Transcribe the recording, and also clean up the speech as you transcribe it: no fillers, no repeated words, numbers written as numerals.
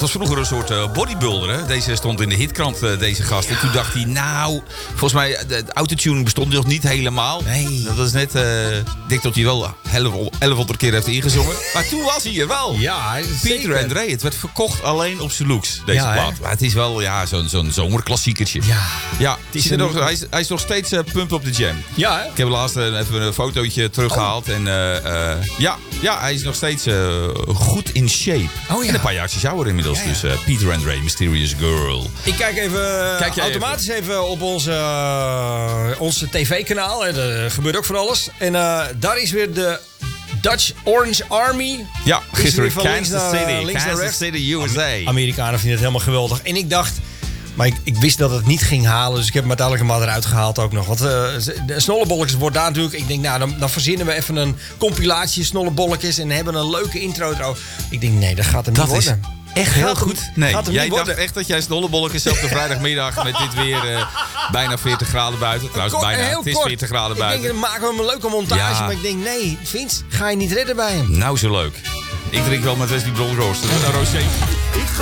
was vroeger een soort bodybuilder. Hè? Deze stond in de hitkrant, deze gast. En toen dacht hij, nou, volgens mij, de autotune bestond nog niet helemaal. Nee. Dat is net, ik denk dat hij wel 1100 keer heeft ingezongen. Maar toen was hij er wel. Ja, Peter Andre, het werd verkocht alleen op zijn looks, deze plaat. Maar het is wel zo'n zomerklassiekertje. Ja. Hij is nog steeds pump op de jam. Ja, hè? Ik heb laatst even een fotootje teruggehaald. En hij is nog steeds goed in shape. Oh, ja. En een paar jaartjes ouder inmiddels. Ja. Dus Peter Andre, Mysterious Girl. Ik kijk even automatisch even op onze tv-kanaal. Er gebeurt ook van alles. En daar is weer de Dutch Orange Army. Ja, gisteren van Kansas City, USA. Amerikanen vinden het helemaal geweldig. En ik dacht... Maar ik wist dat het niet ging halen, dus ik heb hem uiteindelijk maar eruit gehaald ook nog. Want de snollebolletjes wordt daar natuurlijk... Ik denk, nou, dan verzinnen we even een compilatie snollebolletjes... en hebben een leuke intro erover. Ik denk, nee, dat gaat hem niet worden. Echt heel goed. Nee, jij dacht worden. echt dat jij snollebolletjes op de vrijdagmiddag... met dit weer bijna 40 graden buiten. Trouwens, het is 40 graden buiten. Ik denk, dan maken we een leuke montage. Maar ik denk, nee, Vince, ga je niet redden bij hem. Nou, zo leuk. Ik drink wel met Wesley Blond Roast. Rosé.